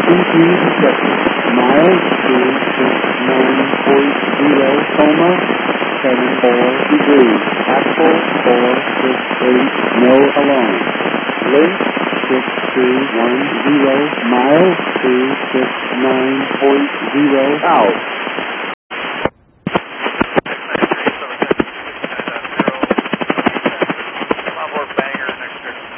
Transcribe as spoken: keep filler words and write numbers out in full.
C P detected. Miles to six nine point zero, coma, seven four degrees. Axle four six eight, no alarm. Link six two one zero, miles to six nine point zero, out.